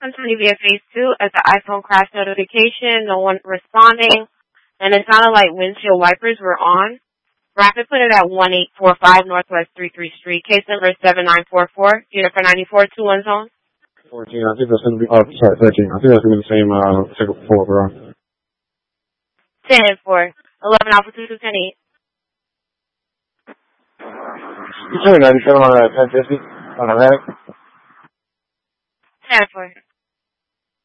Continue via phase 2 as the iPhone crash notification, no one responding, and it sounded like windshield wipers were on. Rapid put it at 1845 Northwest 33 Street, case number 7944, unit for 9421 zone. 14, I think that's going to be, 13. I think that's going to be the same, second floor we're on. 10-4, 11 Alpha 2210-8. You 97 on 1050 on Atlantic. 10-4.